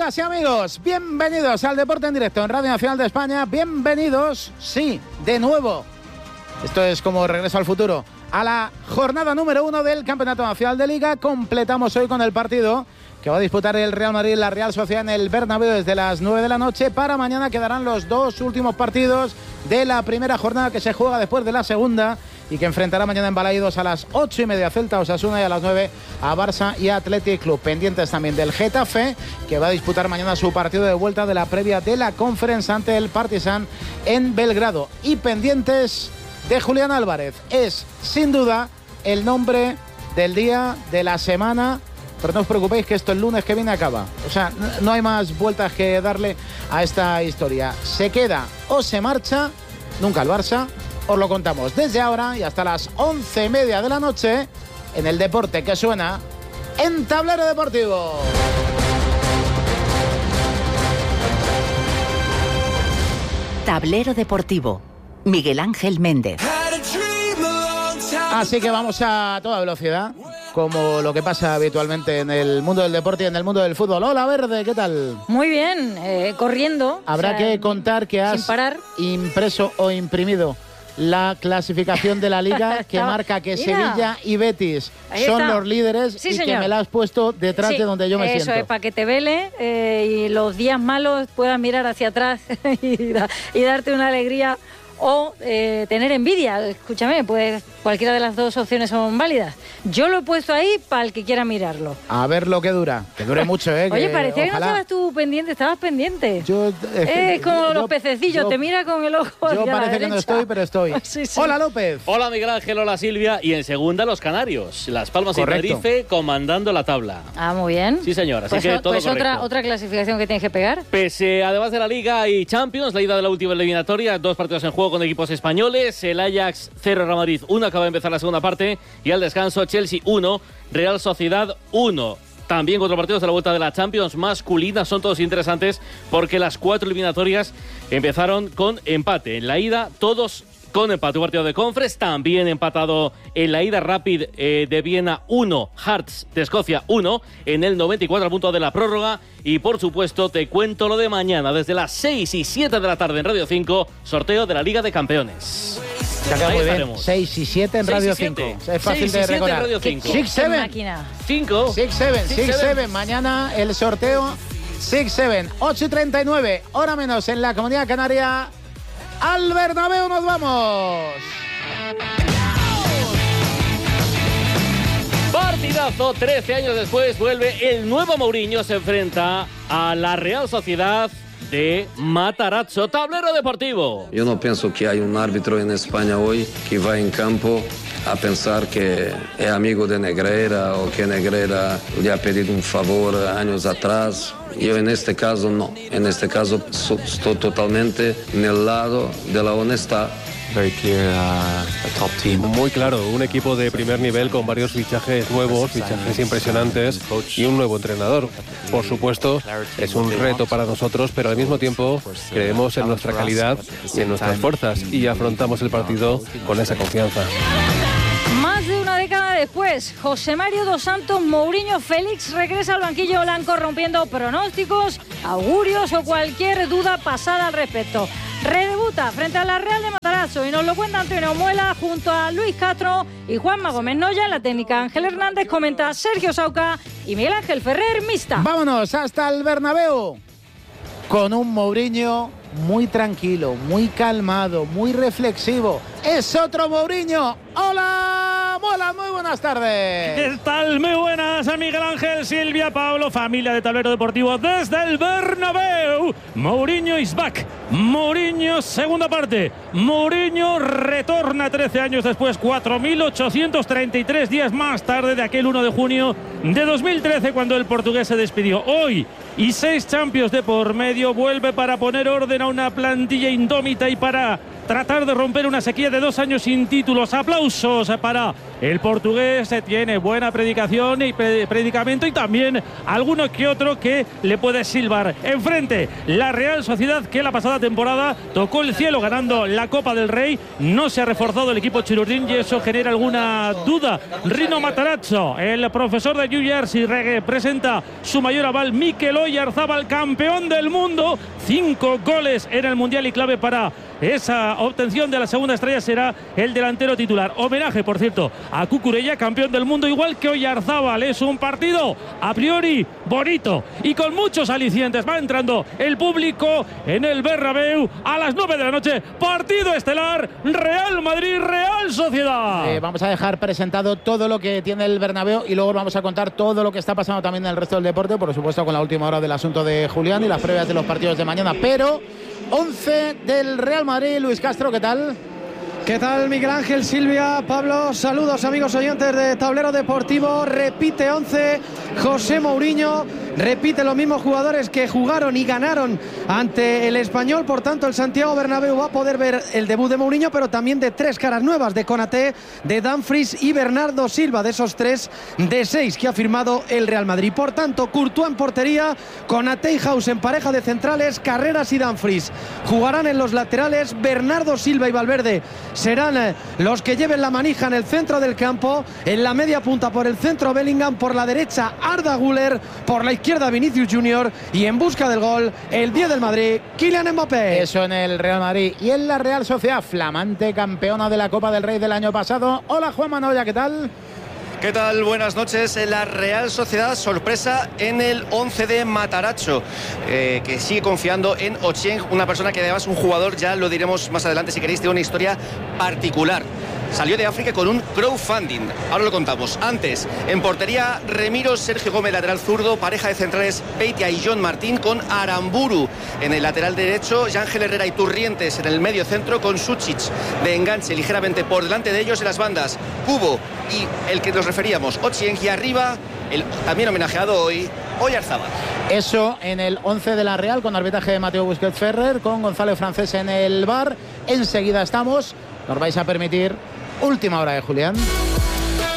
Amigas y amigos, bienvenidos al Deporte en Directo en Radio Nacional de España. Bienvenidos, sí, de nuevo. Esto es como Regreso al Futuro. A la jornada número 1 del Campeonato Nacional de Liga. Completamos hoy con el partido que va a disputar el Real Madrid y la Real Sociedad en el Bernabéu desde las 9 de la noche. Para mañana quedarán los dos últimos partidos de la primera jornada que se juega después de la segunda y que enfrentará mañana en Balaídos a las 8:30 Celta Osasuna y a las 9 a Barça y Athletic Club. Pendientes también del Getafe, que va a disputar mañana su partido de vuelta de la previa de la Conference ante el Partizan en Belgrado. Y pendientes de Julián Álvarez. Es, sin duda, el nombre del día, de la semana. Pero no os preocupéis que esto el lunes que viene acaba. O sea, no hay más vueltas que darle a esta historia. Se queda o se marcha, nunca el Barça. Os lo contamos desde ahora y hasta las 11:30 de la noche en el deporte que suena en Tablero Deportivo. Tablero Deportivo. Miguel Ángel Méndez. Así que vamos a toda velocidad, como lo que pasa habitualmente en el mundo del deporte y en el mundo del fútbol. Hola, Verde, ¿qué tal? Muy bien, corriendo. Habrá que contar que has impreso o imprimido la clasificación de la Liga que marca que Sevilla y Betis son los líderes y que me la has puesto detrás de donde yo me siento. Eso es, para que te vele y los días malos puedas mirar hacia atrás y darte una alegría o tener envidia. Escúchame, pues cualquiera de las dos opciones son válidas. Yo lo he puesto ahí para el que quiera mirarlo. A ver lo que dura. Que dure mucho, ¿eh? Oye, parecía que no estabas tú pendiente, estabas pendiente. Es como los pececillos, te mira con el ojo. Yo parece que no estoy, pero estoy. Sí, sí. Hola, López. Hola, Miguel Ángel, hola, Silvia. Y en segunda, los Canarios. Las Palmas y Tenerife comandando la tabla. Ah, muy bien. Sí, señor. Así pues que todo pues correcto. otra clasificación que tienes que pegar. Pese, además de la Liga y Champions, la ida de la última eliminatoria, 2 partidos en juego con equipos españoles. El Ajax 0, Real Madrid 1, acaba de empezar la segunda parte. Y al descanso, Chelsea 1, Real Sociedad 1. También 4 partidos de la vuelta de la Champions masculina. Son todos interesantes porque las 4 eliminatorias empezaron con empate. En la ida, todos con empate. Un partido de Conference también empatado en la ida. Rapid de Viena 1, Hearts de Escocia 1 en el 94 al punto de la prórroga. Y por supuesto te cuento lo de mañana desde las 6 y 7 de la tarde en Radio 5, sorteo de la Liga de Campeones. Muy bien. 6 y 7 en Radio 5. Es fácil de recordar. 6-7. 6-7. Mañana el sorteo 6-7. 8:39, hora menos en la Comunidad Canaria. Al Bernabéu nos vamos. Partidazo, 13 años después vuelve el nuevo Mourinho, se enfrenta a la Real Sociedad de Matarazzo. Tablero Deportivo. Yo no pienso que hay un árbitro en España hoy que va en campo a pensar que es amigo de Negreira o que Negreira le ha pedido un favor años atrás. Yo en este caso no. En este caso estoy totalmente en el lado de la honestidad. Very clear, a top team. Muy claro, un equipo de primer nivel con varios fichajes nuevos, fichajes impresionantes y un nuevo entrenador. Por supuesto, es un reto para nosotros, pero al mismo tiempo creemos en nuestra calidad y en nuestras fuerzas y afrontamos el partido con esa confianza. Más de una década después, José Mario dos Santos, Mourinho Félix regresa al banquillo blanco rompiendo pronósticos, augurios o cualquier duda pasada al respecto. Redebuta frente a la Real de Matarazzo y nos lo cuenta Antonio Muela junto a Luis Castro y Juanma Gómez Noya. En la técnica Ángel Hernández, comenta Sergio Sauca y Miguel Ángel Ferrer, mixta. Vámonos hasta el Bernabéu con un Mourinho muy tranquilo, muy calmado, muy reflexivo. Es otro Mourinho. ¡Hola, Mola! Muy buenas tardes. ¿Qué tal? Muy buenas a Miguel Ángel, Silvia, Pablo, familia de Tablero Deportivo desde el Bernabéu. Mourinho is back. Mourinho, segunda parte. Mourinho retorna 13 años después, 4.833 días más tarde de aquel 1 de junio de 2013, cuando el portugués se despidió. Hoy, y 6 Champions de por medio, vuelve para poner orden a una plantilla indómita y para tratar de romper una sequía de 2 años sin títulos. Aplausos para el portugués, tiene buena predicación y predicamento y también alguno que otro que le puede silbar. Enfrente, la Real Sociedad, que la pasada temporada tocó el cielo ganando la Copa del Rey. No se ha reforzado el equipo chilurdín y eso genera alguna duda. Rino Matarazzo, el profesor de New Jersey, presenta su mayor aval. Mikel Oyarzábal, campeón del mundo, 5 goles en el Mundial y clave para esa obtención de la segunda estrella será el delantero titular. Homenaje, por cierto, a Cucurella, campeón del mundo, igual que Oyarzábal. Es un partido a priori bonito y con muchos alicientes. Va entrando el público en el Bernabéu a las 9 de la noche. Partido estelar, Real Madrid, Real Sociedad. Vamos a dejar presentado todo lo que tiene el Bernabéu y luego vamos a contar todo lo que está pasando también en el resto del deporte, por supuesto con la última hora del asunto de Julián y las previas de los partidos de mañana. Pero 11 del Real Madrid. Luis Castro, ¿qué tal? ¿Qué tal, Miguel Ángel, Silvia, Pablo? Saludos, amigos oyentes de Tablero Deportivo. Repite 11 José Mourinho. Repite los mismos jugadores que jugaron y ganaron ante el Español. Por tanto, el Santiago Bernabéu va a poder ver el debut de Mourinho, pero también de 3 caras nuevas, de Konaté, de Dumfries y Bernardo Silva, de esos 3 de 6 que ha firmado el Real Madrid. Por tanto, Courtois en portería, Konaté y House en pareja de centrales, Carreras y Dumfries jugarán en los laterales, Bernardo Silva y Valverde serán los que lleven la manija en el centro del campo. En la media punta por el centro Bellingham, por la derecha Arda Güler, por la izquierda Vinicius Junior y en busca del gol el 10 del Madrid, Kylian Mbappé. Eso en el Real Madrid. Y en la Real Sociedad, flamante campeona de la Copa del Rey del año pasado. Hola, Juan Manoya, ¿qué tal? ¿Qué tal? Buenas noches. En la Real Sociedad, sorpresa en el 11 de Matarazzo, que sigue confiando en Ochieng, una persona que además un jugador, ya lo diremos más adelante si queréis, tiene una historia particular. Salió de África con un crowdfunding, ahora lo contamos. Antes, en portería, Remiro, Sergio Gómez, lateral zurdo, pareja de centrales Peitia y John Martín con Aramburu. En el lateral derecho, Ángel Herrera y Turrientes en el medio centro con Sučić de enganche ligeramente por delante de ellos en las bandas. Cubo y el que nos referíamos, Ochieng, y arriba, el también homenajeado hoy, Oyarzábal. Eso en el 11 de la Real, con arbitraje de Mateo Busquets Ferrer, con González Francés en el VAR. Enseguida estamos, nos vais a permitir última hora de Julián.